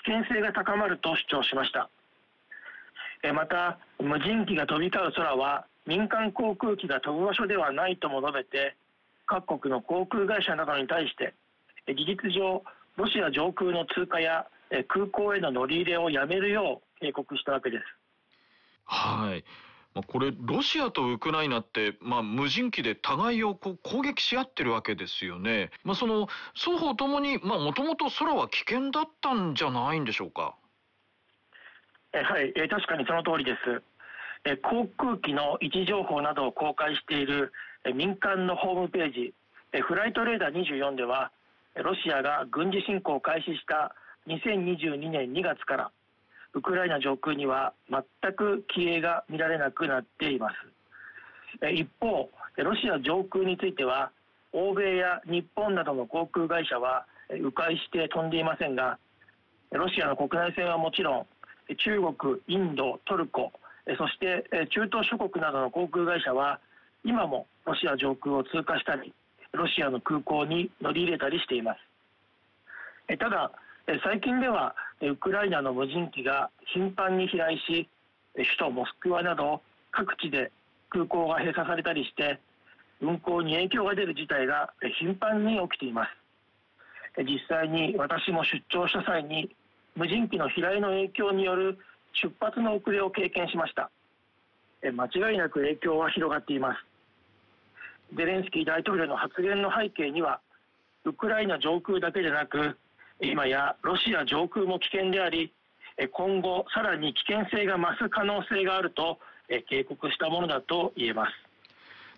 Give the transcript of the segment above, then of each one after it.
険性が高まると主張しました。また、無人機が飛び交う空は民間航空機が飛ぶ場所ではないとも述べて、各国の航空会社などに対して事実上ロシア上空の通過や空港への乗り入れをやめるよう警告したわけです。 はい。これロシアとウクライナって、無人機で互いを攻撃し合ってるわけですよね。その双方ともにもともと空は危険だったんじゃないんでしょうか。 はい、確かにその通りです。航空機の位置情報などを公開している民間のホームページフライトレーダー24では、ロシアが軍事侵攻を開始した2022年2月からウクライナ上空には全く機影が見られなくなっています。一方、ロシア上空については欧米や日本などの航空会社は迂回して飛んでいませんが、ロシアの国内線はもちろん中国、インド、トルコ、そして中東諸国などの航空会社は今もロシア上空を通過したりロシアの空港に乗り入れたりしています。ただ最近ではウクライナの無人機が頻繁に飛来し、首都モスクワなど各地で空港が閉鎖されたりして運航に影響が出る事態が頻繁に起きています。実際に私も出張した際に無人機の飛来の影響による出発の遅れを経験しました。間違いなく影響は広がっています。ゼレンスキー大統領の発言の背景には、ウクライナ上空だけでなく今やロシア上空も危険であり、今後さらに危険性が増す可能性があると警告したものだと言えます。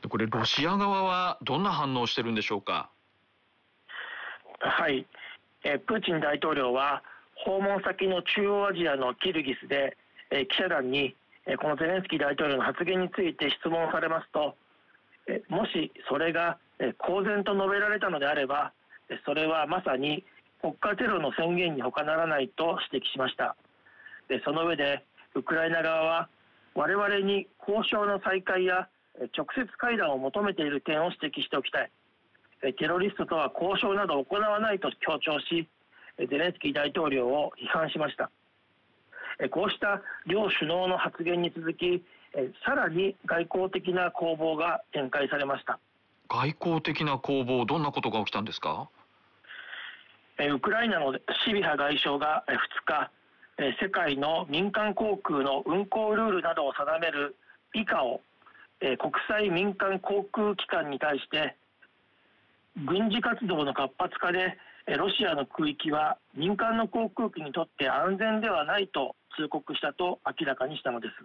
これロシア側はどんな反応をしてるんでしょうか。 はい、プーチン大統領は訪問先の中央アジアのキルギスで記者団にこのゼレンスキー大統領の発言について質問されますと、もしそれが公然と述べられたのであればそれはまさに国家テロの宣言に他ならないと指摘しました。その上でウクライナ側は我々に交渉の再開や直接会談を求めている点を指摘しておきたい、テロリストとは交渉など行わないと強調しゼレンスキー大統領を批判しました。こうした両首脳の発言に続きさらに外交的な攻防が展開されました。 外交的な攻防、どんなことが起きたんですか。 ウクライナのシビハ外相が2日世界の民間航空の運航ルールなどを定める ICAO 国際民間航空機関に対して軍事活動の活発化でロシアの空域は民間の航空機にとって安全ではないと通告したと明らかにしたのです。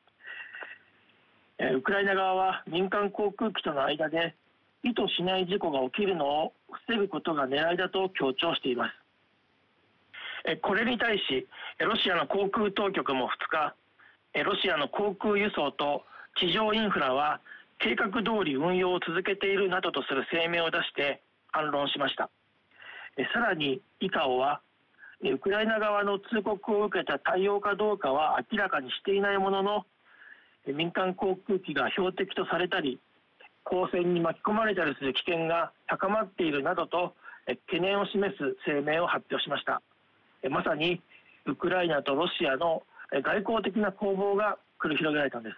ウクライナ側は民間航空機との間で意図しない事故が起きるのを防ぐことが狙いだと強調しています。これに対しロシアの航空当局も2日ロシアの航空輸送と地上インフラは計画通り運用を続けているなどとする声明を出して反論しました。さらにICAOはウクライナ側の通告を受けた対応かどうかは明らかにしていないものの民間航空機が標的とされたり交戦に巻き込まれたりする危険が高まっているなどと懸念を示す声明を発表しました。まさにウクライナとロシアの外交的な攻防が繰り広げられたんです。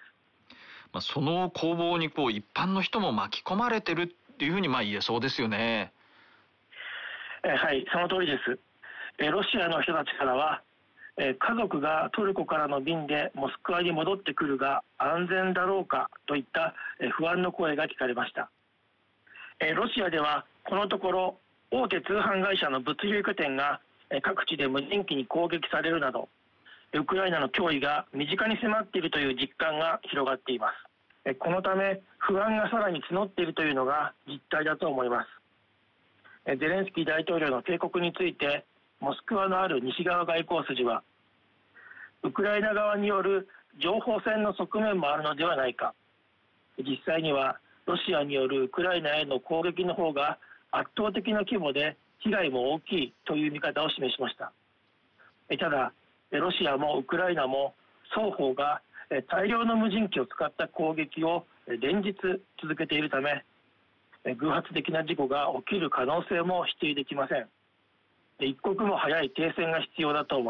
その攻防に一般の人も巻き込まれてるっていうふうに言えそうですよね。 はい、その通りです。ロシアの人たちからは家族がトルコからの便でモスクワに戻ってくるが安全だろうかといった不安の声が聞かれました。ロシアではこのところ大手通販会社の物流拠点が各地で無人機に攻撃されるなどウクライナの脅威が身近に迫っているという実感が広がっています。このため不安がさらに募っているというのが実態だと思います。ゼレンスキー大統領の警告についてモスクワのある西側外交筋はウクライナ側による情報戦の側面もあるのではないか、実際にはロシアによるウクライナへの攻撃の方が圧倒的な規模で被害も大きいという見方を示しました。ただロシアもウクライナも双方が大量の無人機を使った攻撃を連日続けているため偶発的な事故が起きる可能性も否定できません。一刻も早い停戦が必要だと思います。